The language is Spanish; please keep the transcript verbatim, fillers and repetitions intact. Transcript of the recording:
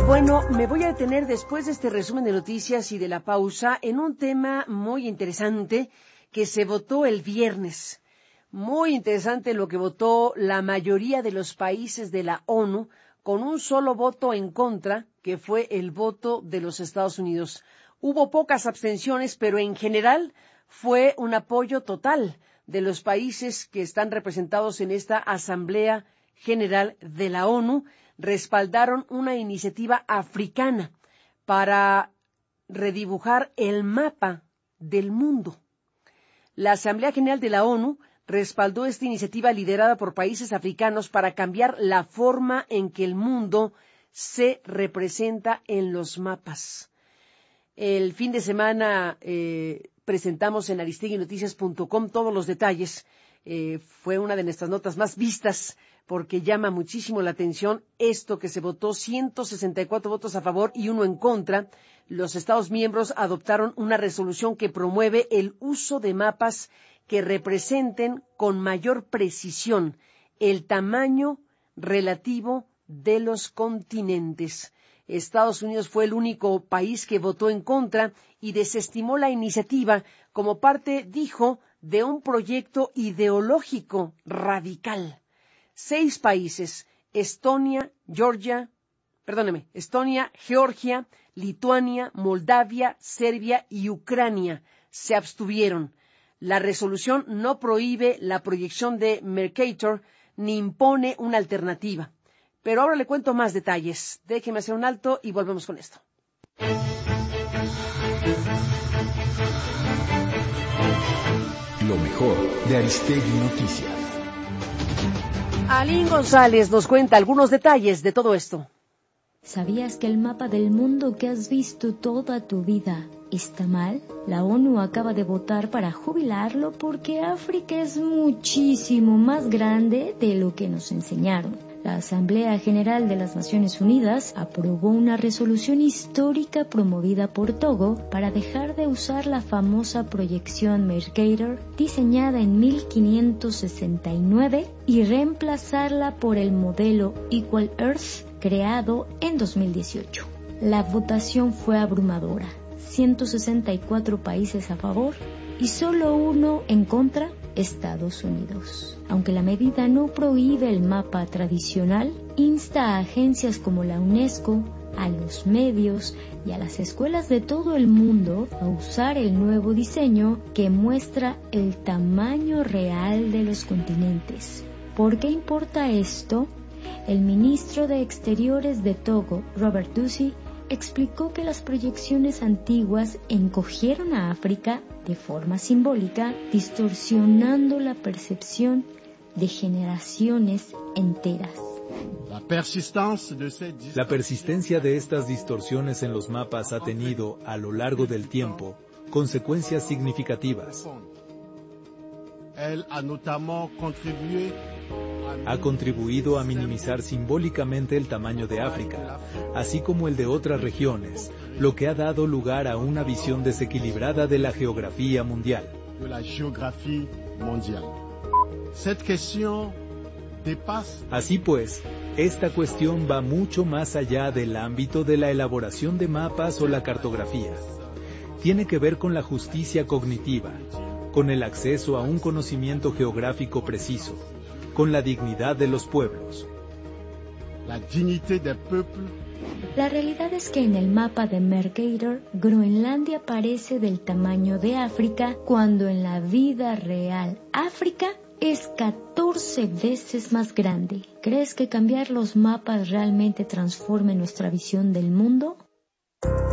Bueno, me voy a detener después de este resumen de noticias y de la pausa en un tema muy interesante que se votó el viernes. Muy interesante lo que votó la mayoría de los países de la ONU con un solo voto en contra, que fue el voto de los Estados Unidos. Hubo pocas abstenciones, pero en general fue un apoyo total de los países que están representados en esta Asamblea General de la ONU. Respaldaron una iniciativa africana para redibujar el mapa del mundo. La Asamblea General de la ONU respaldó esta iniciativa liderada por países africanos para cambiar la forma en que el mundo se representa en los mapas. El fin de semana eh, presentamos en aristegui noticias punto com todos los detalles. Eh, fue una de nuestras notas más vistas porque llama muchísimo la atención esto que se votó, ciento sesenta y cuatro votos a favor y uno en contra. Los Estados miembros adoptaron una resolución que promueve el uso de mapas que representen con mayor precisión el tamaño relativo de los continentes. Estados Unidos fue el único país que votó en contra y desestimó la iniciativa como parte, dijo, de un proyecto ideológico radical. Seis países, Estonia, Georgia, perdóneme, Estonia, Georgia, Lituania, Moldavia, Serbia y Ucrania se abstuvieron. La resolución no prohíbe la proyección de Mercator ni impone una alternativa. Pero ahora le cuento más detalles. Déjeme hacer un alto y volvemos con esto. Lo mejor de Aristegui Noticias. Alín González nos cuenta algunos detalles de todo esto. ¿Sabías que el mapa del mundo que has visto toda tu vida está mal? La ONU acaba de votar para jubilarlo porque África es muchísimo más grande de lo que nos enseñaron. La Asamblea General de las Naciones Unidas aprobó una resolución histórica promovida por Togo para dejar de usar la famosa proyección Mercator diseñada en mil quinientos sesenta y nueve y reemplazarla por el modelo Equal Earth creado en dos mil dieciocho. La votación fue abrumadora, ciento sesenta y cuatro países a favor y solo uno en contra, Estados Unidos. Aunque la medida no prohíbe el mapa tradicional, insta a agencias como la UNESCO, a los medios y a las escuelas de todo el mundo a usar el nuevo diseño que muestra el tamaño real de los continentes. ¿Por qué importa esto? El ministro de Exteriores de Togo, Robert Dussey, explicó que las proyecciones antiguas encogieron a África de forma simbólica, distorsionando la percepción de generaciones enteras. La persistencia de estas distorsiones en los mapas ha tenido, a lo largo del tiempo, consecuencias significativas. Ha contribuido a minimizar simbólicamente el tamaño de África, así como el de otras regiones, lo que ha dado lugar a una visión desequilibrada de la geografía mundial. Así pues, esta cuestión va mucho más allá del ámbito de la elaboración de mapas o la cartografía. Tiene que ver con la justicia cognitiva, con el acceso a un conocimiento geográfico preciso, con la dignidad de los pueblos. La dignité des peuples. La realidad es que en el mapa de Mercator, Groenlandia parece del tamaño de África, cuando en la vida real África es catorce veces más grande. ¿Crees que cambiar los mapas realmente transforme nuestra visión del mundo?